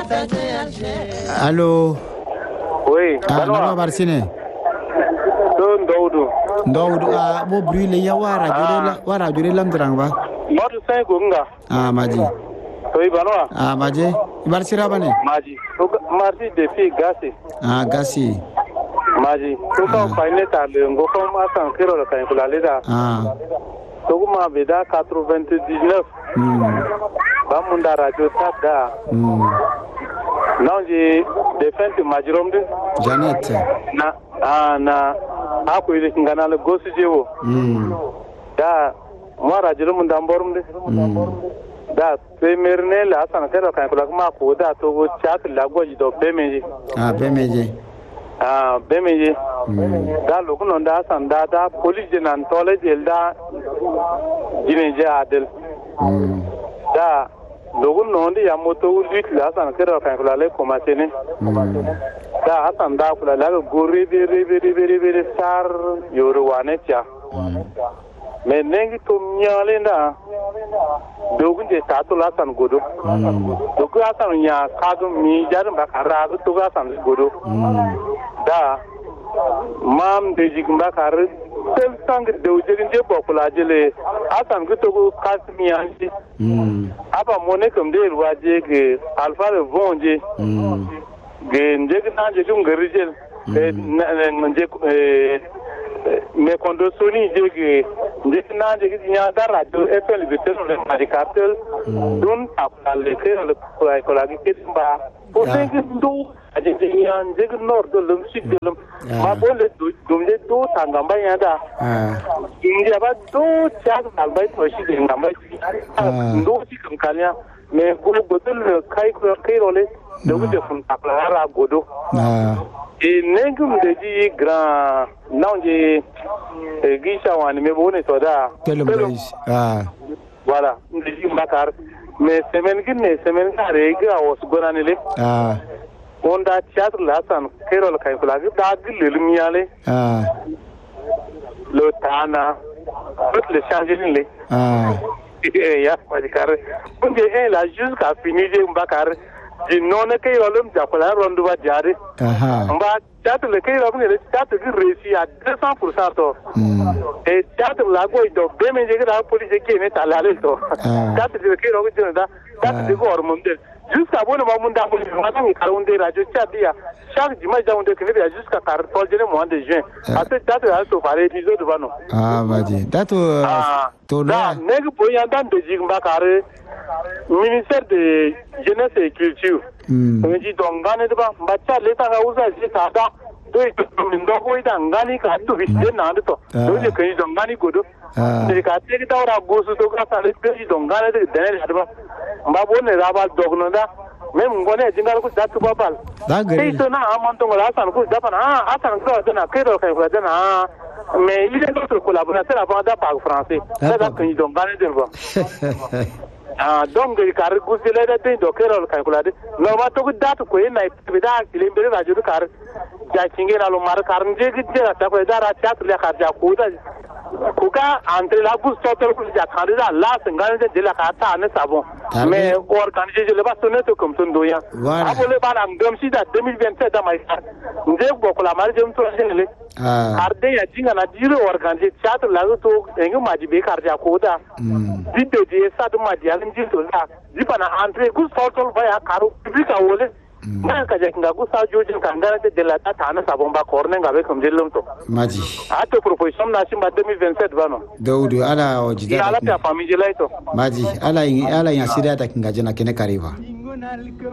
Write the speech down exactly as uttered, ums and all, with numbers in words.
Allô. Oui. Ah, non, Barsine. Don Daudu. Daudu a bo brûle ya wara jure la wara jure lam drangba. Modu sai gunga. Ah, maji. Oui, banwa. Ah, maji. Barsira bane. Maji. Mardi depuis Gassi. Ah, Gassi. Maji. To ka faine ta le ngoko ma san kiro la kan kula leda. Ah. To kuma beda quatre-vingt-dix-neuf. Hmm. Ba mun da radio tada. Hmm. Non je defense majirom de. Janet. Na ah na aku ile ngana le gosu jewo. Hmm. Da mo radio mun da mborum de. Da semerne la san kiro kan kula ma ko da to go chat la goji do bemeji. Ah, bemeji. Ah, bemeji. Da lokun on da san da da police de nan tole del da jineje adel. Hmm. Da lokun non di ya moto lit la san kero kan kula le koma tene. Da asan da kula la gori be be be be be sar yoru wane cha. Me nengi to nyale nda dogun je tatu la san godo. Dogun asan nya kadu mi jar ba kara to ga san godo. Da mam de jigmba kar tel sang de ujegin je bokula jele asan ko to kasmi anji. Apa mone comme de waje ke alfa le vonje. Ge nje na je kum gerijel. Nje me kondo soni je ge nje na je nya da radio fl vitel le madicatel dun apal le ke le ko la ke ba o sengi do aje nya nje nord do lum sik de lum ma bole dum de do tangamba ya da nje ba do chak dal bai to shi de ngamba ndo si kam kanya me ko bodul kai ko kai role do de fun apla ra godo e nengum de ji grand nauje gisha wani me bone to da Pelum ah voilà de ji makar me semen ginne semen kare ga os gonanele ah onda chat la san kerol kai kula ga gilil miyale ah lo tana tout le changer le ah ya makar unde e la jusqu'à finir de makar di non ke rolum jakola rondu ba jare aha mba chat le ke rolum le chat gi réussi à deux cents pour cent to e chat la go do be me je ga police ke ne tala le to chat de ke rolum je da chat de go hormone de jusqu'à bon moment da ko ma ta ni karun de radio chat dia chaque dimanche da on de ke dia jusqu'à quatorze de mois de juin à ce chat là so paré épisode ba no ah maji dato to da ne go boyan dan de jigba kare ministère de jeunesse et culture on dit donc ngane de ba bacha leta ga usa ji ta da do min do ko ida ngani ka to bi de na to do je kai donc ngani godo de ka te ta ora gosu to ka sa le ji donc ngane de de na ba mba bo ne ra ba dogno da même ngone jingal ko datu babal da gari to na amon to ngala san ko da pa na atan ko da na kero kai ko da na mais il est notre collaborateur avant da par français da da kai donc ngane de ba ah donc il car gusile da tin do kerol kan kula de no ma to datu ko ina bida kile mbere da juru kar ja cinge na lo mar kar nje gidde ta ko da ra chat le kar ja ko da ko ka entre la bus total ko ja kar da la sangal de la ka ta ne sabon mais or kan je le ba sonne to comme ton doya abole ba na ngam si da deux mille vingt-sept da mai nje ko ko la mar jem to le ah arde ya jinga na jiro or kan je chat la to engu maji be kar ja ko da dibbe je sa to maji ji to la jipana entre gus total ba ya karu publika wole na ka je nga gusa jojin kan da de la ta na sabon ba korne ngabe kam jellum to maji ato proposition na shimba deux mille vingt-sept bano daudu ala ojida ala ta famille laito maji ala ala ya sida ta kinga jina kene kariba